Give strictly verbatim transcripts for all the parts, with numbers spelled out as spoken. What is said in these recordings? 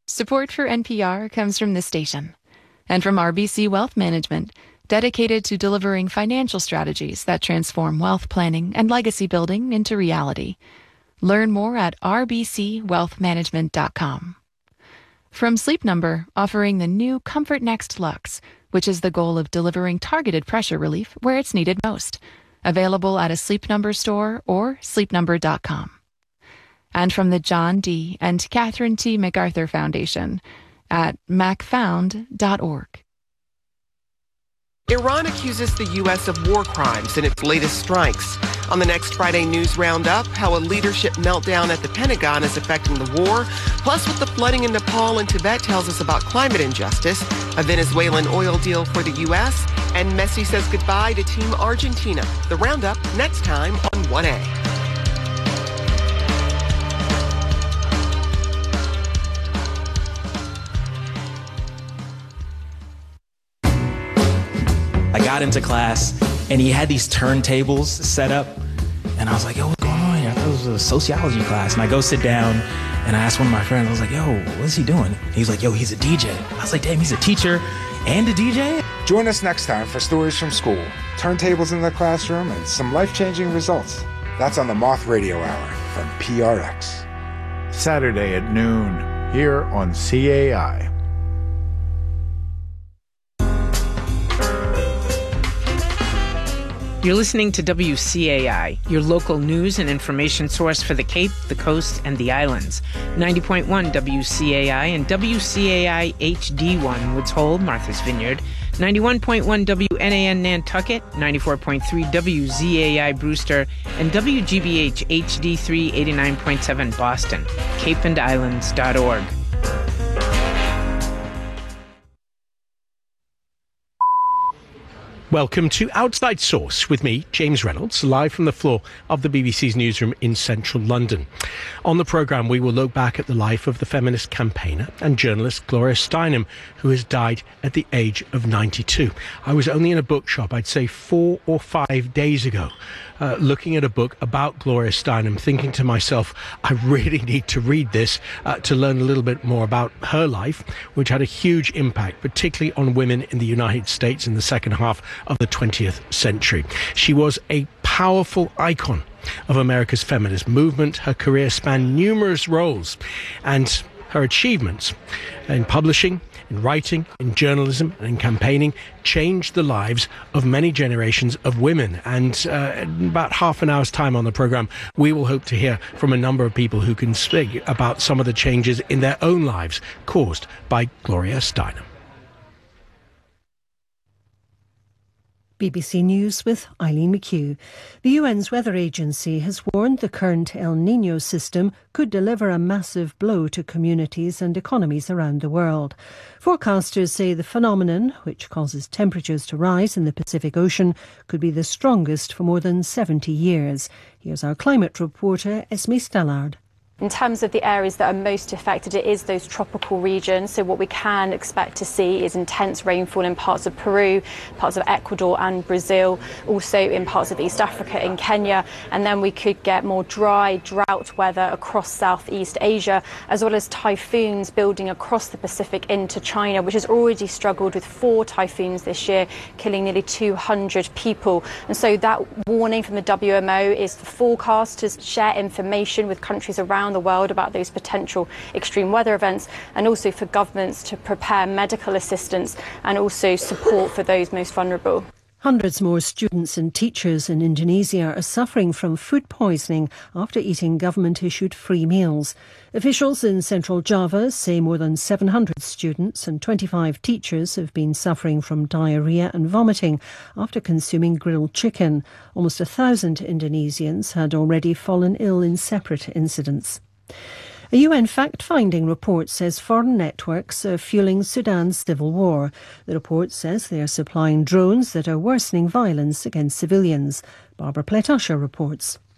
Support for N P R comes from this station and from R B C Wealth Management, dedicated to delivering financial strategies that transform wealth planning and legacy building into reality. Learn more at r b c wealth management dot com. From Sleep Number, offering the new Comfort Next Luxe, which is the goal of delivering targeted pressure relief where it's needed most. Available at a Sleep Number store or sleep number dot com. And from the John D. and Catherine T. MacArthur Foundation at mac found dot org. Iran accuses the U S of war crimes in its latest strikes. On the next Friday News Roundup, how a leadership meltdown at the Pentagon is affecting the war, plus what the flooding in Nepal and Tibet tells us about climate injustice, a Venezuelan oil deal for the U S, and Messi says goodbye to Team Argentina. The Roundup next time on one A. I got into class, and he had these turntables set up, and I was like, yo, what's going on here? I thought it was a sociology class. And I go sit down, and I asked one of my friends, I was like, yo, what's he doing? He's like, yo, he's a D J. I was like, damn, he's a teacher and a D J? Join us next time for Stories from School, turntables in the classroom, and some life-changing results. That's on the Moth Radio Hour from P R X. Saturday at noon, here on C A I. You're listening to W C A I, your local news and information source for the Cape, the Coast, and the Islands. ninety point one W C A I and W C A I H D one Woods Hole, Martha's Vineyard. ninety-one point one W N A N Nantucket, ninety-four point three W Z A I Brewster, and W G B H H D three eighty-nine point seven Boston. cape and islands dot org. Welcome to Outside Source with me, James Reynolds, live from the floor of the B B C's newsroom in central London. On the programme, we will look back at the life of the feminist campaigner and journalist Gloria Steinem, who has died at the age of ninety-two. I was only in a bookshop, I'd say four or five days ago, uh, looking at a book about Gloria Steinem, thinking to myself, I really need to read this uh, to learn a little bit more about her life, which had a huge impact, particularly on women in the United States in the second half of the twentieth century. She was a powerful icon of America's feminist movement. Her career spanned numerous roles, and her achievements in publishing, in writing, in journalism, and in campaigning changed the lives of many generations of women. And uh, in about half an hour's time on the programme, we will hope to hear from a number of people who can speak about some of the changes in their own lives caused by Gloria Steinem. B B C News with Eileen McHugh. The U N's weather agency has warned the current El Niño system could deliver a massive blow to communities and economies around the world. Forecasters say the phenomenon, which causes temperatures to rise in the Pacific Ocean, could be the strongest for more than seventy years. Here's our climate reporter, Esme Stellard. In terms of the areas that are most affected, it is those tropical regions. So what we can expect to see is intense rainfall in parts of Peru, parts of Ecuador and Brazil, also in parts of East Africa and Kenya. And then we could get more dry, drought weather across Southeast Asia, as well as typhoons building across the Pacific into China, which has already struggled with four typhoons this year, killing nearly two hundred people. And so that warning from the W M O is for forecasters to share information with countries around the world about those potential extreme weather events, and also for governments to prepare medical assistance and also support for those most vulnerable. Hundreds more students and teachers in Indonesia are suffering from food poisoning after eating government-issued free meals. Officials in central Java say more than seven hundred students and twenty-five teachers have been suffering from diarrhoea and vomiting after consuming grilled chicken. Almost a thousand Indonesians had already fallen ill in separate incidents. A U N fact-finding report says foreign networks are fueling Sudan's civil war. The report says they are supplying drones that are worsening violence against civilians. Barbara Pletasher reports.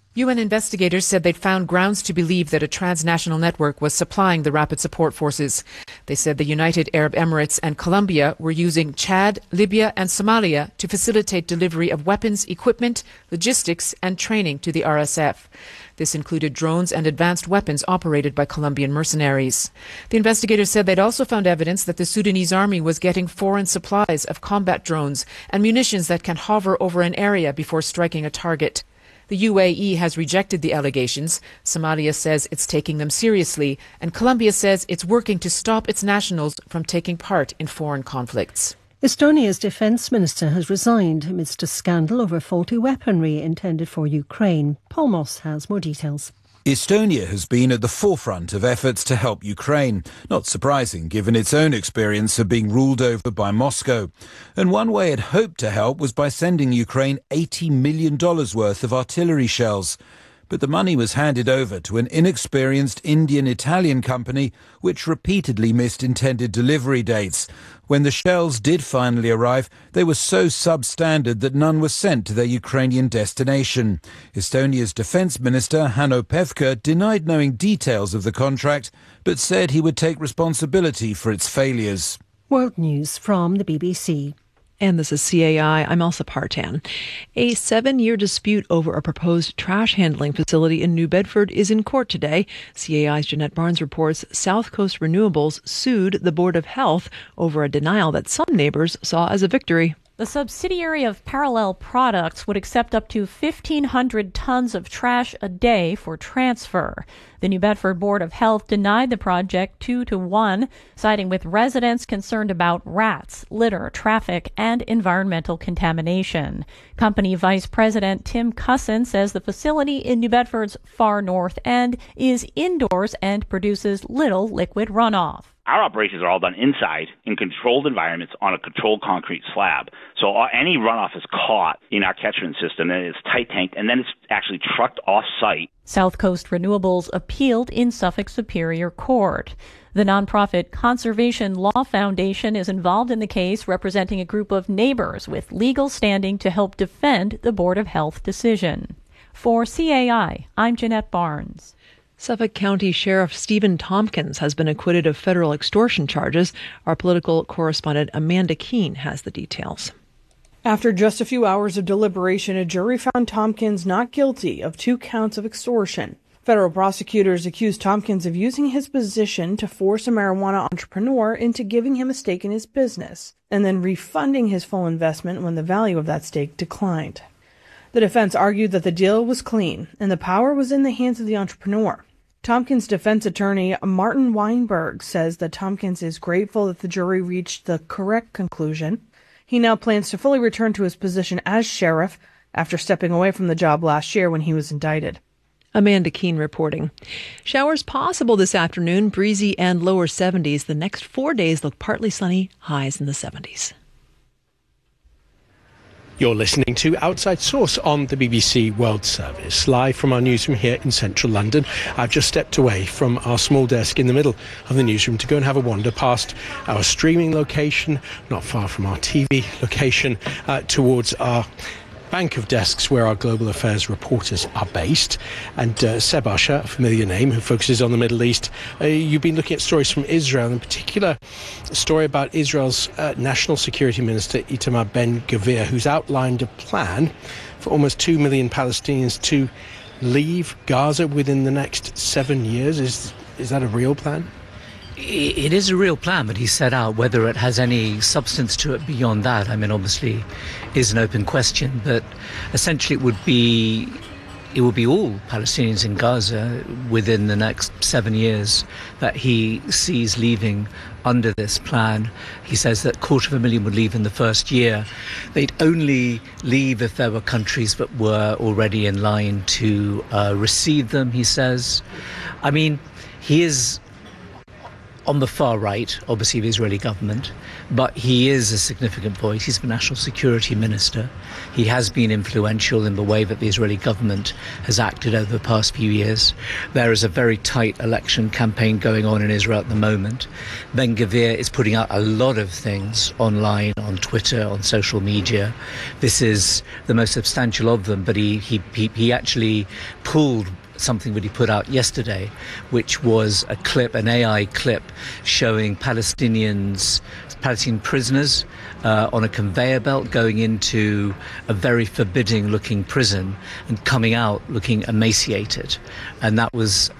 U N investigators said they'd found grounds to believe that a transnational network was supplying the rapid support forces. They said the United Arab Emirates and Colombia were using Chad, Libya and Somalia to facilitate delivery of weapons, equipment, logistics and training to the R S F. This included drones and advanced weapons operated by Colombian mercenaries. The investigators said they'd also found evidence that the Sudanese army was getting foreign supplies of combat drones and munitions that can hover over an area before striking a target. The U A E has rejected the allegations. Somalia says it's taking them seriously, and Colombia says it's working to stop its nationals from taking part in foreign conflicts. Estonia's defence minister has resigned amidst a scandal over faulty weaponry intended for Ukraine. Paul Moss has more details. Estonia has been at the forefront of efforts to help Ukraine, not surprising given its own experience of being ruled over by Moscow. And one way it hoped to help was by sending Ukraine eighty million dollars worth of artillery shells. But the money was handed over to an inexperienced Indian-Italian company which repeatedly missed intended delivery dates. When the shells did finally arrive, they were so substandard that none were sent to their Ukrainian destination. Estonia's defence minister, Hanno Pevkur, denied knowing details of the contract, but said he would take responsibility for its failures. World News from the B B C. And this is C A I. I'm Elsa Partan. A seven-year dispute over a proposed trash handling facility in New Bedford is in court today. C A I's Jeanette Barnes reports South Coast Renewables sued the Board of Health over a denial that some neighbors saw as a victory. The subsidiary of Parallel Products would accept up to fifteen hundred tons of trash a day for transfer. The New Bedford Board of Health denied the project two to one, siding with residents concerned about rats, litter, traffic, and environmental contamination. Company Vice President Tim Cusson says the facility in New Bedford's far north end is indoors and produces little liquid runoff. Our operations are all done inside in controlled environments on a controlled concrete slab. So any runoff is caught in our catchment system, and it's tight tanked, and then it's actually trucked off-site. South Coast Renewables appealed in Suffolk Superior Court. The nonprofit Conservation Law Foundation is involved in the case, representing a group of neighbors with legal standing to help defend the Board of Health decision. For C A I, I'm Jeanette Barnes. Suffolk County Sheriff Stephen Tompkins has been acquitted of federal extortion charges. Our political correspondent Amanda Keene has the details. After just a few hours of deliberation, a jury found Tompkins not guilty of two counts of extortion. Federal prosecutors accused Tompkins of using his position to force a marijuana entrepreneur into giving him a stake in his business, and then refunding his full investment when the value of that stake declined. The defense argued that the deal was clean, and the power was in the hands of the entrepreneur. Tompkins' defense attorney, Martin Weinberg, says that Tompkins is grateful that the jury reached the correct conclusion. He now plans to fully return to his position as sheriff after stepping away from the job last year when he was indicted. Amanda Keene reporting. Showers possible this afternoon, breezy and lower seventies. The next four days look partly sunny, highs in the seventies. You're listening to Outside Source on the B B C World Service, live from our newsroom here in central London. I've just stepped away from our small desk in the middle of the newsroom to go and have a wander past our streaming location, not far from our T V location, uh, towards our bank of desks where our global affairs reporters are based. And uh, Seb Usher, a familiar name, who focuses on the Middle East. Uh, you've been looking at stories from Israel, in particular a story about Israel's uh, National Security Minister Itamar Ben-Gvir, who's outlined a plan for almost two million Palestinians to leave Gaza within the next seven years. Is, is that a real plan? It is a real plan, but he set out whether it has any substance to it beyond that. I mean, obviously, is an open question, but essentially it would be it would be all Palestinians in Gaza within the next seven years that he sees leaving under this plan. He says that a quarter of a million would leave in the first year. They'd only leave if there were countries that were already in line to uh, receive them, he says. I mean, he is on the far right, obviously, of the Israeli government, but he is a significant voice. He's the national security minister. He has been influential in the way that the Israeli government has acted over the past few years. There is a very tight election campaign going on in Israel at the moment. Ben Gvir is putting out a lot of things online, on Twitter, on social media. This is the most substantial of them, but he, he, he, he actually pulled something that he put out yesterday, which was a clip, an A I clip, showing Palestinians, Palestinian prisoners uh, on a conveyor belt going into a very forbidding-looking prison and coming out looking emaciated. And that was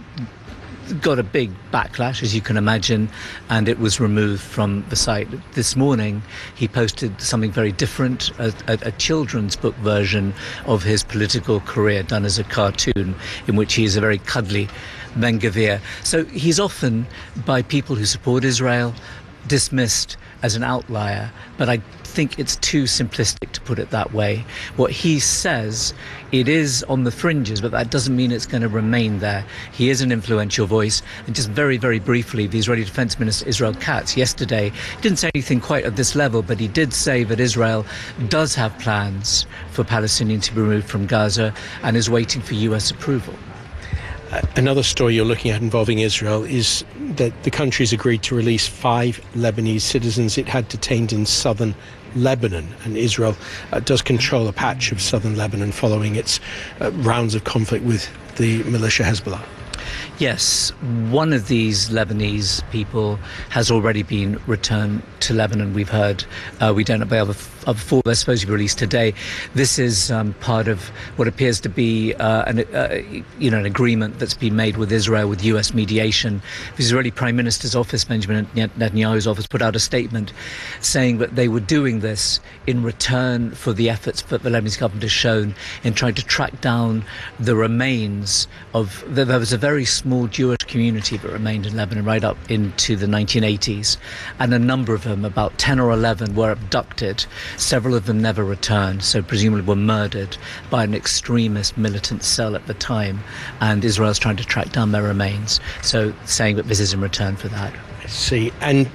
got a big backlash, as you can imagine, and it was removed from the site. This morning, he posted something very different, a, a, a children's book version of his political career done as a cartoon, in which he is a very cuddly Ben Gvir. So he's often, by people who support Israel, dismissed as an outlier, but I think it's too simplistic to put it that way. What he says, it is on the fringes, but that doesn't mean it's going to remain there. He is an influential voice. And just very, very briefly, the Israeli Defense Minister Israel Katz yesterday didn't say anything quite at this level, but he did say that Israel does have plans for Palestinians to be removed from Gaza and is waiting for U S approval. Uh, another story you're looking at involving Israel is that the country's agreed to release five Lebanese citizens it had detained in southern Lebanon, and Israel uh, does control a patch of southern Lebanon following its uh, rounds of conflict with the militia Hezbollah. Yes, one of these Lebanese people has already been returned to Lebanon, we've heard. Uh, we don't know about other, other four they're supposed to be released today. This is um, part of what appears to be uh, an, uh, you know, an agreement that's been made with Israel with U S mediation. The Israeli Prime Minister's office, Benjamin Netanyahu's office, put out a statement saying that they were doing this in return for the efforts that the Lebanese government has shown in trying to track down the remains of... There was a very small Jewish community that remained in Lebanon right up into the nineteen eighties, and a number of them, about ten or eleven, were abducted. Several of them never returned, so presumably were murdered by an extremist militant cell at the time, and Israel's trying to track down their remains, so saying that this is in return for that. I see. And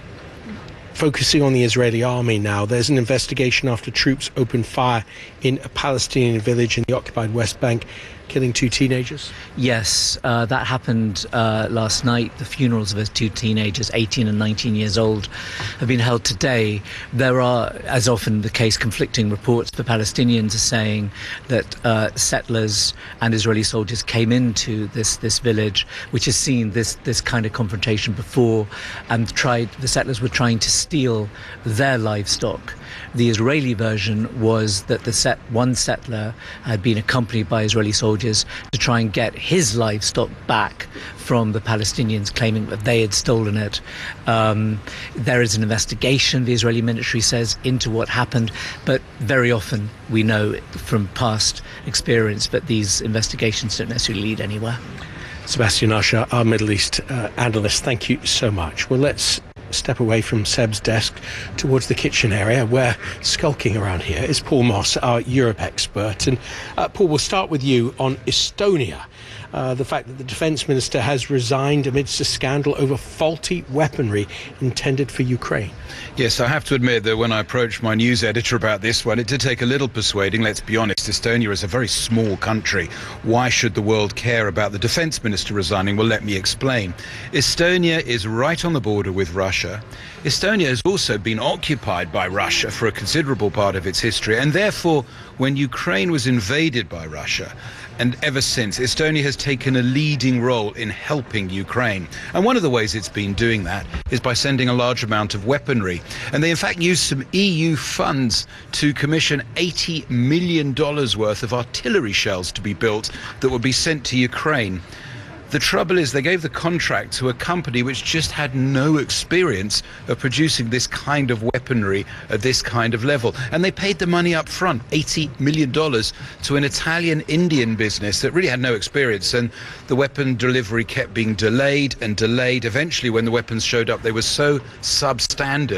focusing on the Israeli army now, there's an investigation after troops opened fire in a Palestinian village in the occupied West Bank, killing two teenagers? Yes, uh, that happened uh, last night. The funerals of those two teenagers, eighteen and nineteen years old, have been held today. There are, as often the case, conflicting reports. The Palestinians are saying that uh, settlers and Israeli soldiers came into this, this village, which has seen this, this kind of confrontation before, and tried. The settlers were trying to steal their livestock. The Israeli version was that the set, one settler had been accompanied by Israeli soldiers to try and get his livestock back from the Palestinians, claiming that they had stolen it. Um, there is an investigation, the Israeli military says, into what happened, but very often we know from past experience that these investigations don't necessarily lead anywhere. Sebastian Usher, our Middle East uh, analyst, thank you so much. Well, let's step away from Seb's desk towards the kitchen area, where skulking around here is Paul Moss, our Europe expert. And uh, Paul, we'll start with you on Estonia. Uh, the fact that the defence minister has resigned amidst a scandal over faulty weaponry intended for Ukraine. Yes, I have to admit that when I approached my news editor about this one, it did take a little persuading. Let's be honest, Estonia is a very small country. Why should the world care about the defence minister resigning? Well, let me explain. Estonia is right on the border with Russia. Estonia has also been occupied by Russia for a considerable part of its history, and therefore, when Ukraine was invaded by Russia, and ever since, Estonia has taken a leading role in helping Ukraine. And one of the ways it's been doing that is by sending a large amount of weaponry. And they in fact used some E U funds to commission eighty million dollars worth of artillery shells to be built that would be sent to Ukraine. The trouble is they gave the contract to a company which just had no experience of producing this kind of weaponry at this kind of level. And they paid the money up front, eighty million dollars, to an Italian-Indian business that really had no experience. And the weapon delivery kept being delayed and delayed. Eventually, when the weapons showed up, they were so substandard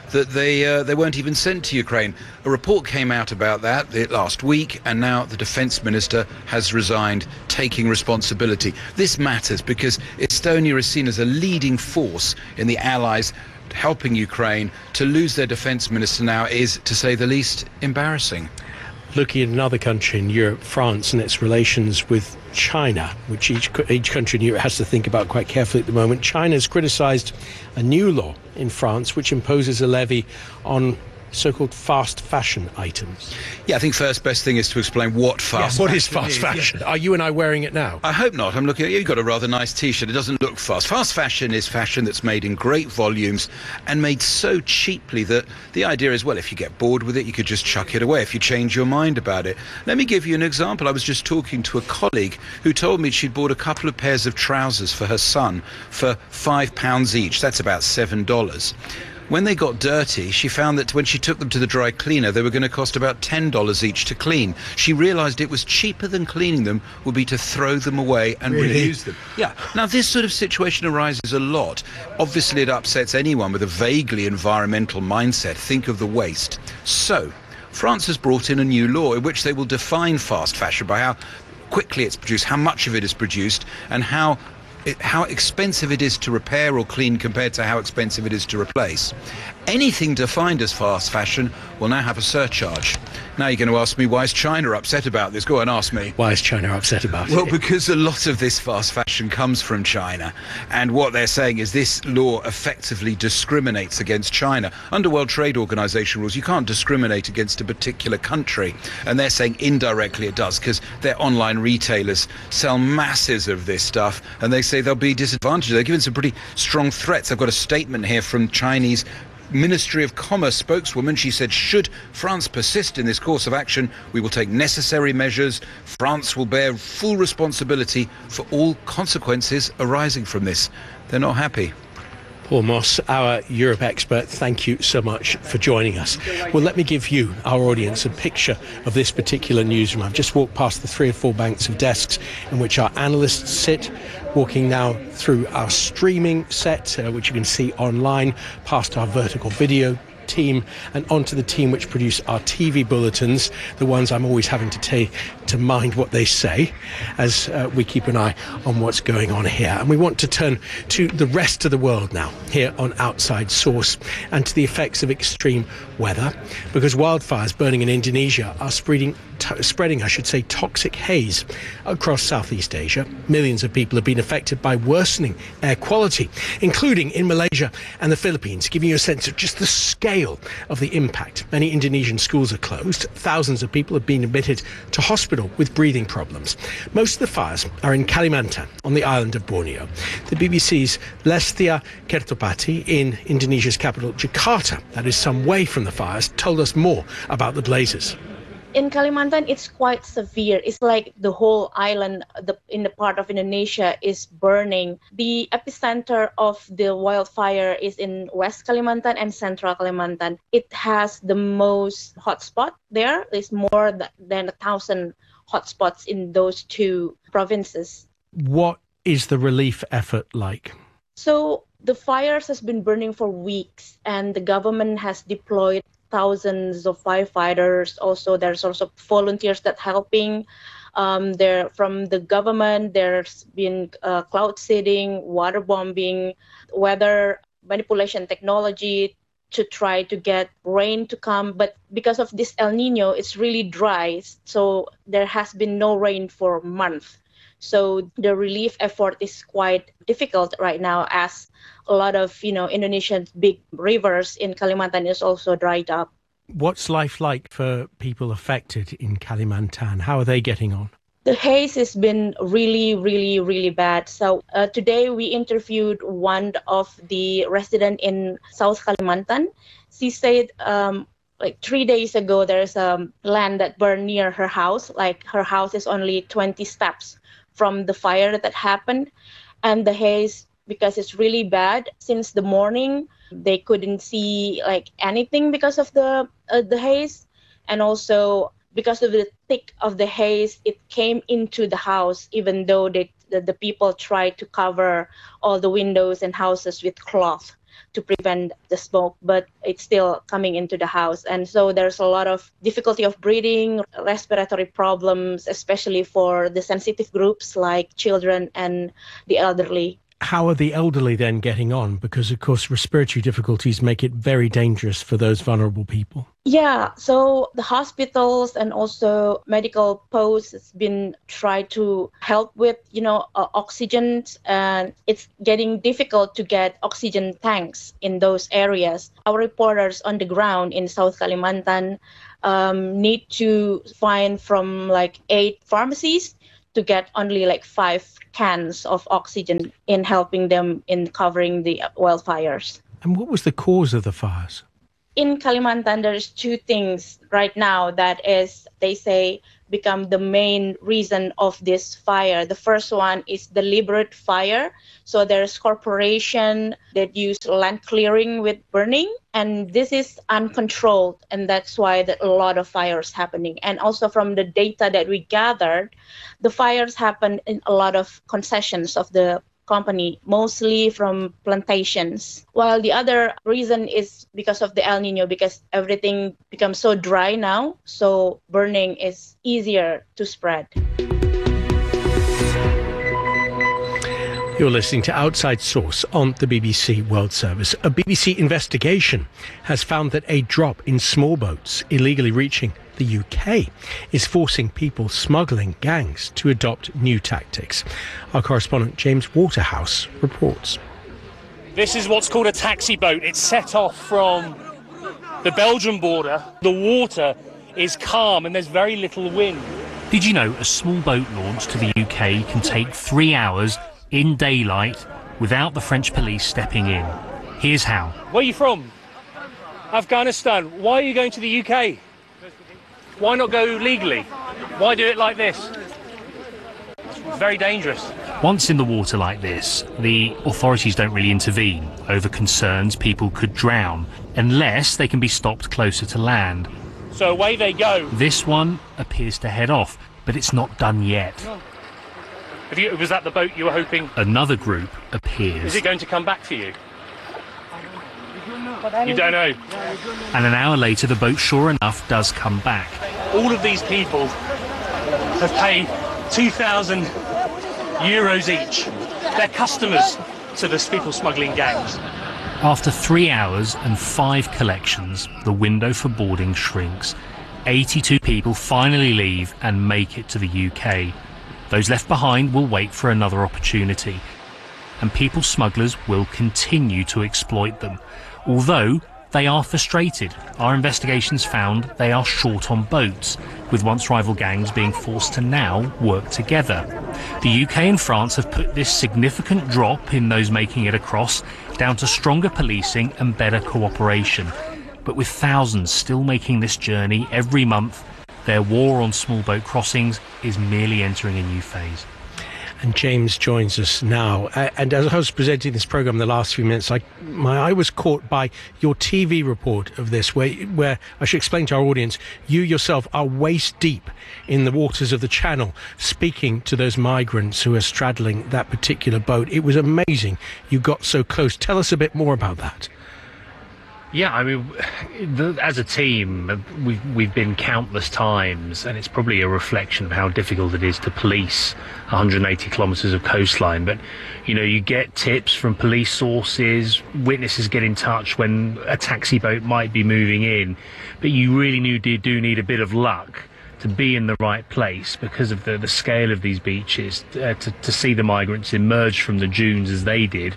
that they uh, they weren't even sent to Ukraine. A report came out about that last week, and now the defence minister has resigned, taking responsibility. This matters because Estonia is seen as a leading force in the Allies helping Ukraine. To lose their defence minister now is, to say the least, embarrassing. Looking at another country in Europe, France, and its relations with China, which each each country in Europe has to think about quite carefully at the moment. China has criticised a new law in France which imposes a levy on so-called fast fashion items. Yeah, I think first best thing is to explain what fast yeah, what fashion is fast is. fashion? Yeah. Are you and I wearing it now? I hope not. I'm looking at you. You've got a rather nice T-shirt. It doesn't look fast. Fast fashion is fashion that's made in great volumes and made so cheaply that the idea is, well, if you get bored with it, you could just chuck it away if you change your mind about it. Let me give you an example. I was just talking to a colleague who told me she'd bought a couple of pairs of trousers for her son for five pounds each. That's about seven dollars. When they got dirty, she found that when she took them to the dry cleaner, they were going to cost about ten dollars each to clean. She realised it was cheaper than cleaning them would be to throw them away and really? reuse them. Yeah. Now, this sort of situation arises a lot. Obviously, it upsets anyone with a vaguely environmental mindset. Think of the waste. So, France has brought in a new law in which they will define fast fashion by how quickly it's produced, how much of it is produced, and how It, how expensive it is to repair or clean compared to how expensive it is to replace. Anything defined as fast fashion will now have a surcharge. Now you're going to ask me, why is China upset about this? Go and ask me. Why is China upset about well, it? Well, because a lot of this fast fashion comes from China. And what they're saying is this law effectively discriminates against China. Under World Trade Organization rules, you can't discriminate against a particular country. And they're saying indirectly it does, because their online retailers sell masses of this stuff, and they say they'll be disadvantaged. They're given some pretty strong threats. I've got a statement here from Chinese Ministry of Commerce spokeswoman. She said, should France persist in this course of action, we will take necessary measures. France will bear full responsibility for all consequences arising from this. They're not happy. Paul Moss, our Europe expert, thank you so much for joining us. Well, let me give you, our audience, a picture of this particular newsroom. I've just walked past the three or four banks of desks in which our analysts sit, walking now through our streaming set, uh, which you can see online, past our vertical video team and onto the team which produce our T V bulletins, the ones I'm always having to take to mind what they say as uh, we keep an eye on what's going on here. And we want to turn to the rest of the world now, here on Outside Source, and to the effects of extreme weather, because wildfires burning in Indonesia are spreading, t- spreading, I should say, toxic haze across Southeast Asia. Millions of people have been affected by worsening air quality, including in Malaysia and the Philippines, giving you a sense of just the scale of the impact. Many Indonesian schools are closed. Thousands of people have been admitted to hospital with breathing problems. Most of the fires are in Kalimantan, on the island of Borneo. The B B C's Lestia Kertopati in Indonesia's capital, Jakarta, that is some way from the fires, told us more about the blazes. In Kalimantan, it's quite severe. It's like the whole island the, in the part of Indonesia is burning. The epicenter of the wildfire is in West Kalimantan and Central Kalimantan. It has the most hotspot there. There's more than a thousand hotspots in those two provinces. What is the relief effort like? So the fires has been burning for weeks, and the government has deployed thousands of firefighters. Also, there's also volunteers that helping. Um, there from the government, there's been uh, cloud seeding, water bombing, weather manipulation technology to try to get rain to come. But because of this El Nino, it's really dry. So there has been no rain for a month. So the relief effort is quite difficult right now, as a lot of, you know, Indonesian big rivers in Kalimantan is also dried up. What's life like for people affected in Kalimantan? How are they getting on? The haze has been really, really, really bad. So uh, today we interviewed one of the residents in South Kalimantan. She said um, like three days ago, there's a land that burned near her house. Like her house is only twenty steps from the fire that happened. And the haze, because it's really bad, since the morning, they couldn't see like anything because of the uh, the haze. And also because of the thick of the haze, it came into the house, even though they, the, the people tried to cover all the windows and houses with cloth. to prevent the smoke, but it's still coming into the house. And so there's a lot of difficulty of breathing, respiratory problems, especially for the sensitive groups like children and the elderly. How are the elderly then getting on? Because, of course, respiratory difficulties make it very dangerous for those vulnerable people. Yeah, so the hospitals and also medical posts has been tried to help with, you know, uh, oxygen, and it's getting difficult to get oxygen tanks in those areas. Our reporters on the ground in South Kalimantan um, need to find from like eight pharmacies to get only like five cans of oxygen in helping them in covering the wildfires. And what was the cause of the fires? In Kalimantan, there's two things right now that is, they say, become the main reason of this fire. The first one is deliberate fire. So there's corporation that use land clearing with burning, and this is uncontrolled, and that's why the, a lot of fires happening. And also from the data that we gathered, the fires happen in a lot of concessions of the company, mostly from plantations. While the other reason is because of the El Nino, because everything becomes so dry now, so burning is easier to spread. You're listening to Outside Source on the B B C World Service. A B B C investigation has found that a drop in small boats illegally reaching the U K is forcing people smuggling gangs to adopt new tactics. Our correspondent James Waterhouse reports. This is what's called a taxi boat. It's set off from the Belgian border. The water is calm and there's very little wind. Did you know a small boat launch to the U K can take three hours in daylight without the French police stepping in? Here's how. Where are you from? Afghanistan. Why are you going to the U K? Why not go legally? Why do it like this? It's very dangerous. Once in the water like this, the authorities don't really intervene over concerns people could drown unless they can be stopped closer to land. So away they go. This one appears to head off, but it's not done yet. Have you, was that the boat you were hoping? Another group appears. Is it going to come back for you? You don't know. And an hour later, the boat, sure enough, does come back. All of these people have paid two thousand euros each. They're customers to the people smuggling gangs. After three hours and five collections, the window for boarding shrinks. eighty-two people finally leave and make it to the U K. Those left behind will wait for another opportunity. And people smugglers will continue to exploit them. Although they are frustrated. Our investigations found they are short on boats, with once rival gangs being forced to now work together. The U K and France have put this significant drop in those making it across down to stronger policing and better cooperation. But with thousands still making this journey every month, their war on small boat crossings is merely entering a new phase. And James joins us now. Uh, and as I was presenting this programme the last few minutes, I, my eye was caught by your T V report of this, where, where I should explain to our audience, you yourself are waist deep in the waters of the Channel, speaking to those migrants who are straddling that particular boat. It was amazing you got so close. Tell us a bit more about that. Yeah, I mean, the, as a team, we've, we've been countless times, and it's probably a reflection of how difficult it is to police one hundred eighty kilometres of coastline. But, you know, you get tips from police sources, witnesses get in touch when a taxi boat might be moving in, but you really do, do need a bit of luck to be in the right place because of the, the scale of these beaches, uh, to, to see the migrants emerge from the dunes as they did.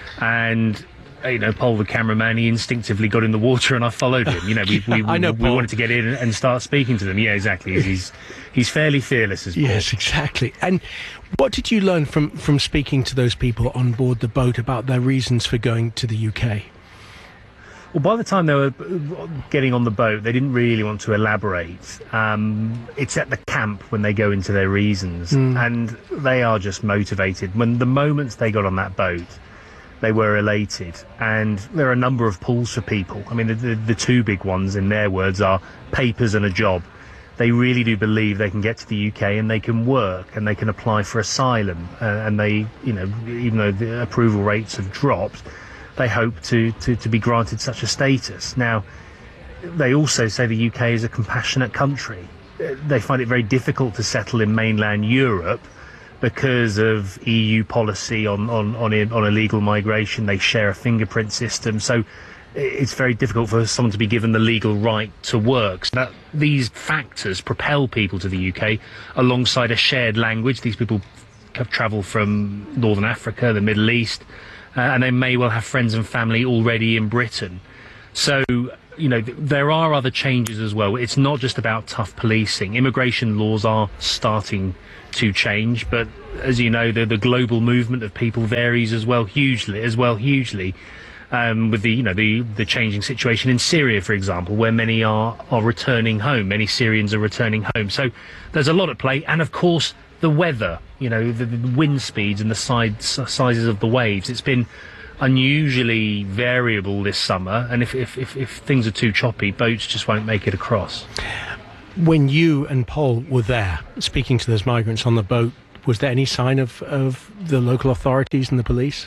And you know, Paul, the cameraman, he instinctively got in the water and I followed him. You know, we we, I know, we wanted to get in and start speaking to them. Yeah, exactly. He's he's fairly fearless as Paul. Yes, exactly. And what did you learn from, from speaking to those people on board the boat about their reasons for going to the U K? Well, by the time they were getting on the boat, they didn't really want to elaborate. Um, it's at the camp when they go into their reasons, mm. and they are just motivated. When the moments they got on that boat, they were elated, and there are a number of pulls for people. I mean, the, the, the two big ones, in their words, are papers and a job. They really do believe they can get to the U K and they can work and they can apply for asylum. Uh, and they, you know, even though the approval rates have dropped, they hope to, to, to be granted such a status. Now, they also say the U K is a compassionate country. They find it very difficult to settle in mainland Europe because of E U policy on, on, on, on illegal migration. They share a fingerprint system. So it's very difficult for someone to be given the legal right to work. So that, these factors propel people to the U K alongside a shared language. These people have travelled from Northern Africa, the Middle East, uh, and they may well have friends and family already in Britain. So, you know, th- there are other changes as well. It's not just about tough policing. Immigration laws are starting to change, but as you know, the, the global movement of people varies as well hugely, as well hugely. Um, with the, you know, the, the changing situation in Syria, for example, where many are, are returning home. Many Syrians are returning home. So there's a lot at play. And of course, the weather, you know, the, the wind speeds and the size, sizes of the waves. It's been unusually variable this summer. And if, if, if, if things are too choppy, boats just won't make it across. When you and Paul were there speaking to those migrants on the boat, was there any sign of, of the local authorities and the police?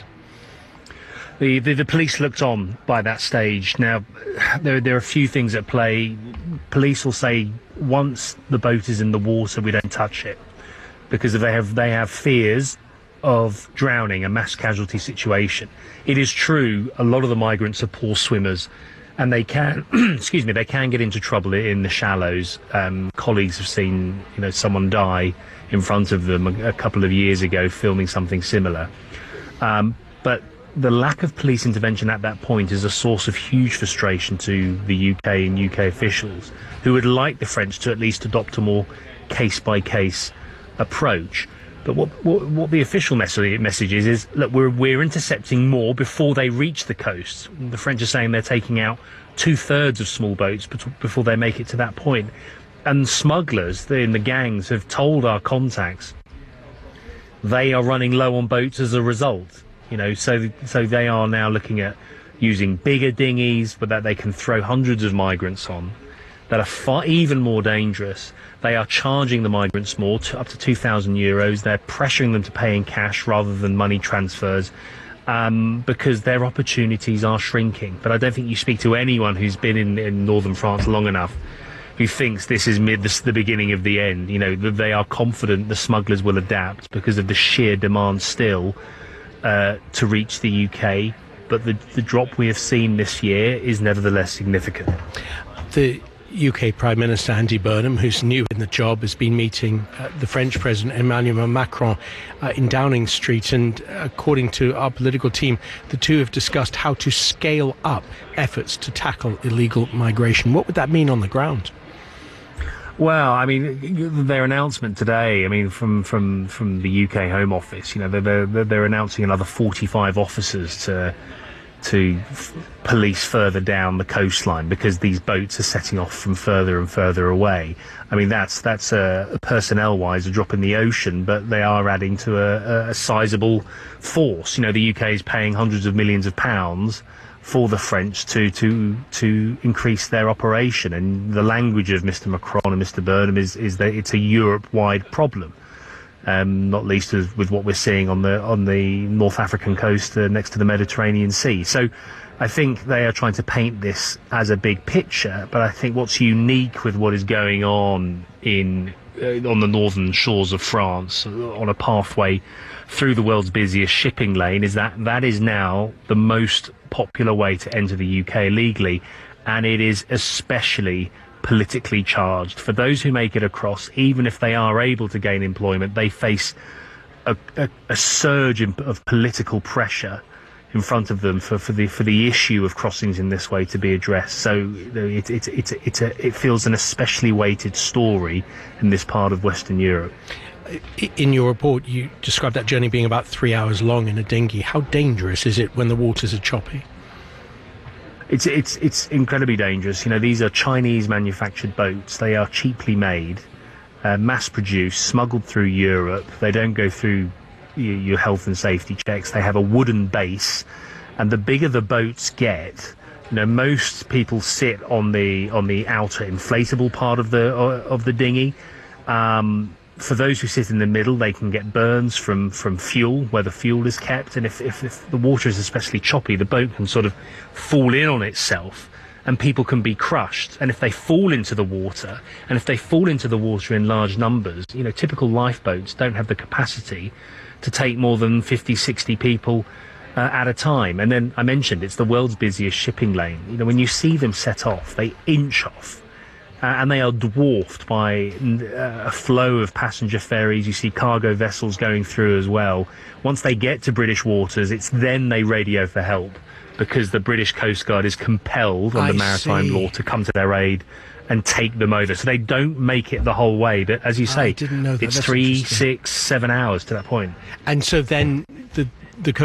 The, the the police looked on by that stage. Now, there there are a few things at play. Police will say once the boat is in the water, we don't touch it, because they have they have fears of drowning, a mass casualty situation. It is true, a lot of the migrants are poor swimmers, and they can excuse me they can get into trouble in the shallows. Um, colleagues have seen you know someone die in front of them a, a couple of years ago filming something similar, um, but the lack of police intervention at that point is a source of huge frustration to the U K and U K officials, who would like the French to at least adopt a more case-by-case approach. But what, what, what the official message, message is, is look, we're, we're intercepting more before they reach the coast. The French are saying they're taking out two-thirds of small boats before they make it to that point. And smugglers in the gangs have told our contacts they are running low on boats as a result. You know, so so they are now looking at using bigger dinghies, but that they can throw hundreds of migrants on, that are far even more dangerous. They are charging the migrants more, to up to two thousand euros. They're pressuring them to pay in cash rather than money transfers, um, because their opportunities are shrinking. But I don't think you speak to anyone who's been in, in northern France long enough who thinks this is mid the, the beginning of the end. You know, they are confident the smugglers will adapt because of the sheer demand still Uh, to reach the U K, but the, the drop we have seen this year is nevertheless significant. The U K Prime Minister Andy Burnham, who's new in the job, has been meeting uh, the French President Emmanuel Macron uh, in Downing Street, and uh, according to our political team, the two have discussed how to scale up efforts to tackle illegal migration. What would that mean on the ground? Well, I mean, their announcement today, I mean, from, from, from the U K Home Office, you know, they're, they're, they're announcing another forty-five officers to to f- police further down the coastline because these boats are setting off from further and further away. I mean, that's that's a, personnel-wise a drop in the ocean, but they are adding to a, a sizable force. You know, the U K is paying hundreds of millions of pounds for the French to to to increase their operation, and the language of Mister Macron and Mister Burnham is is that it's a Europe-wide problem, um, not least as, with what we're seeing on the on the North African coast uh, next to the Mediterranean Sea. So, I think they are trying to paint this as a big picture, but I think what's unique with what is going on in uh, on the northern shores of France, on a pathway through the world's busiest shipping lane, is that that is now the most popular way to enter the U K legally, and it is especially politically charged. For those who make it across, even if they are able to gain employment, they face a, a, a surge in, of political pressure in front of them for, for the for the issue of crossings in this way to be addressed. So it it it it, it, it feels an especially weighted story in this part of Western Europe. In your report, you described that journey being about three hours long in a dinghy. How dangerous is it when the waters are choppy? It's it's it's incredibly dangerous. You know, these are Chinese manufactured boats. They are cheaply made, uh, mass produced, smuggled through Europe. They don't go through your, your health and safety checks. They have a wooden base, and the bigger the boats get, you know, most people sit on the on the outer inflatable part of the of the dinghy. Um, for those who sit in the middle, they can get burns from, from fuel, where the fuel is kept. And if, if, if the water is especially choppy, the boat can sort of fall in on itself and people can be crushed. And if they fall into the water, and if they fall into the water in large numbers, you know, typical lifeboats don't have the capacity to take more than fifty, sixty people uh, at a time. And then I mentioned it's the world's busiest shipping lane. You know, when you see them set off, they inch off. Uh, and they are dwarfed by uh, a flow of passenger ferries. You see cargo vessels going through as well. Once they get to British waters, it's then they radio for help, because the British Coast Guard is compelled under I maritime see. law to come to their aid and take them over. So they don't make it the whole way. But as you say, I didn't know that. it's That's three, interesting. six, seven hours to that point. And so then the the Coast